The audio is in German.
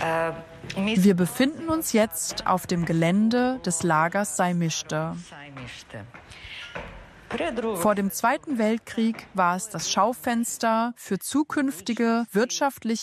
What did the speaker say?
Wir befinden uns jetzt auf dem Gelände des Lagers Sejmište. Vor dem Zweiten Weltkrieg war es das Schaufenster für zukünftige wirtschaftliche